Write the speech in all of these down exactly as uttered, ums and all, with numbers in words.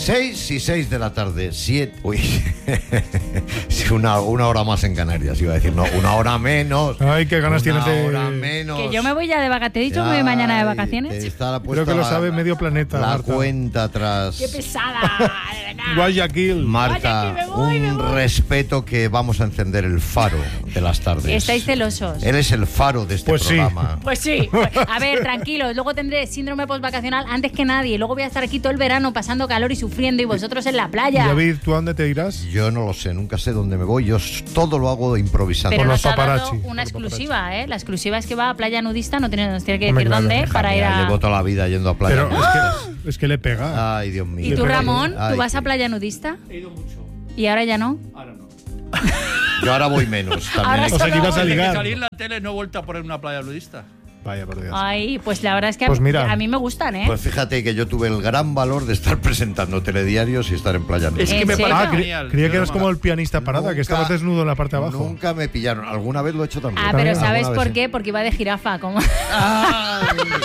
seis y seis de la tarde. Siete. Uy. una, una hora más en Canarias, iba a decir. No, una hora menos. Ay, qué ganas tienes de. Una hora menos. Que yo me voy ya de vacaciones. ¿Te he dicho que me voy mañana de vacaciones? Está Creo que lo sabe medio planeta. La Marta. cuenta atrás. ¡Qué pesada! Guayaquil. Marta, Guayaquil, me voy, un me voy. respeto que vamos a encender el faro de las tardes. Estáis celosos. Él es el faro de este Pues sí. programa. Pues sí. A ver, tranquilos. Luego tendré síndrome postvacacional antes que nadie. Luego voy a estar aquí todo el verano pasando calor y sufriendo y vosotros en la playa. David, ¿tú a dónde te irás? Yo no lo sé, nunca sé dónde me voy. Yo todo lo hago improvisando. Pero Por nos los ha dado paparazzi. una Por los exclusiva, ¿eh? La exclusiva es que va a playa nudista, no tiene, nos tiene que Hombre, decir claro. dónde para ir Ya a... llevo toda la vida yendo a playa. Pero es que, es que le pega. Ay, Dios mío. ¿Y tú, Pero- Ramón? Ay, ¿Tú vas a qué- playa nudista? He ido mucho. ¿Y ahora ya no? Ahora no. Yo ahora voy menos. También. Ahora O sea, que ibas a Desde que ligar. salí en la tele no he vuelto a poner una playa nudista. Vaya, por Dios. Ay, pues la verdad es que Pues mira. a mí me gustan, ¿eh? Pues fíjate que yo tuve el gran valor de estar presentando telediarios y estar en playa. Es que ¿En me serio? parece Ah, cre- genial. creía que Yo eras no como me- el pianista parada, que estabas desnudo en la parte de abajo. Nunca me pillaron. Alguna vez lo he hecho también. Ah, pero Alguna ¿sabes vez por sí. qué? Porque iba de jirafa, como... Ay.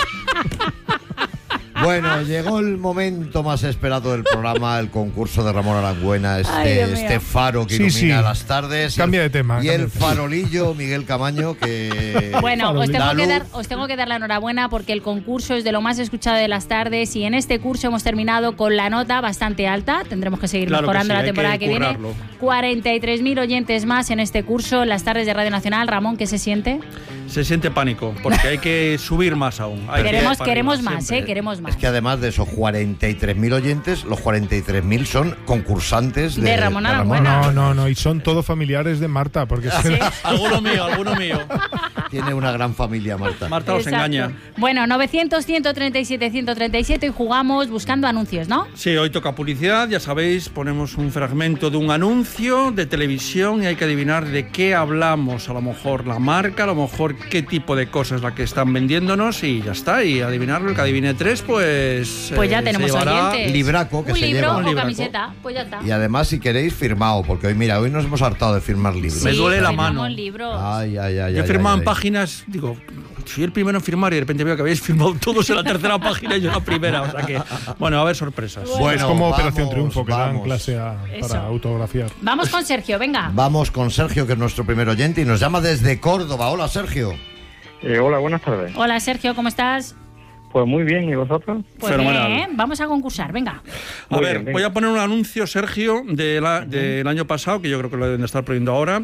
Bueno, llegó el momento más esperado del programa, el concurso de Ramón Arangüena, este, Ay, Dios mío. este faro que Sí, ilumina sí. las tardes. Cambia Y el- de tema, Y cambia el de tema. farolillo Miguel Camaño, que... Bueno, os La tengo, que luz- dar, os tengo que dar la enhorabuena porque el concurso es de lo más escuchado de las tardes y en este curso hemos terminado con la nota bastante alta. Tendremos que seguir Claro que mejorando sí, la hay temporada que que, viene. currarlo. cuarenta y tres mil oyentes más en este curso, las tardes de Radio Nacional. Ramón, ¿qué se siente? Se siente pánico, porque hay que subir más aún. Hay que ir Queremos, para queremos arriba, más, siempre. ¿eh? Queremos más. Es que además de esos cuarenta y tres mil oyentes, los cuarenta y tres mil son concursantes de, De Ramón Arangüena. No, no, no. Y son todos familiares de Marta, porque es que- Sí. Alguno mío, alguno mío. Tiene una gran familia, Marta. Marta os Exacto. engaña. Bueno, novecientos, ciento treinta y siete, ciento treinta y siete y jugamos buscando anuncios, ¿no? Sí, hoy toca publicidad, ya sabéis, ponemos un fragmento de un anuncio de televisión y hay que adivinar de qué hablamos, a lo mejor la marca, a lo mejor qué tipo de cosas la que están vendiéndonos y ya está, y adivinarlo, el que adivine tres, pues... Pues ya eh, tenemos se llevará oyentes. libraco que un se libro lleva. o Un libraco. camiseta, pues ya está. Y además, si queréis, firmado, porque hoy, mira, hoy nos hemos hartado de firmar libros. Me duele la firmamos mano. libros. Ay, ay, ay. Yo he ay, firmado ay, en ay. páginas, digo, soy el primero en firmar y de repente veo que habéis firmado todos en la tercera página y yo en la primera, o sea que, bueno, va a haber sorpresas. Bueno, es como vamos, Operación Triunfo, que dan vamos. clase a- Eso. para autografiar. Vamos con Sergio, venga. Vamos con Sergio, que es nuestro primer oyente y nos llama desde Córdoba. Hola, Sergio. Eh, hola, buenas tardes. Hola Sergio, ¿cómo estás? Pues muy bien, ¿y vosotros? Pues Fenomenal. bien, vamos a concursar, venga. A Muy ver, bien, venga. voy a poner un anuncio, Sergio, de la- del año pasado, que yo creo que lo deben de estar poniendo ahora.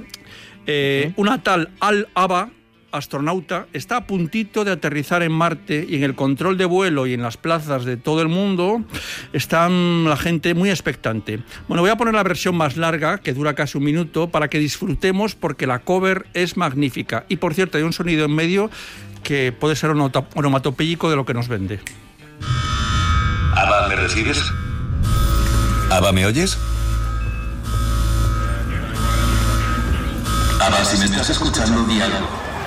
Eh, Una tal Al-Aba, astronauta, está a puntito de aterrizar en Marte y en el control de vuelo y en las plazas de todo el mundo están la gente muy expectante. Bueno, voy a poner la versión más larga, que dura casi un minuto, para que disfrutemos porque la cover es magnífica. Y por cierto, hay un sonido en medio que puede ser onota- onomatopéyico de lo que nos vende. Ava, ¿me recibes? Ava, ¿me oyes? Ava, si me estás escuchando, di algo.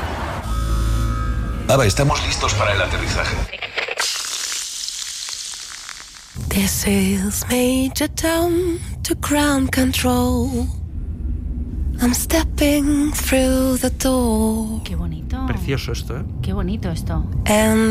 Ava, estamos listos para el aterrizaje. This is Major Tom to ground control. I'm stepping through the door. Qué bonito. Precioso esto, ¿eh? Qué bonito esto. And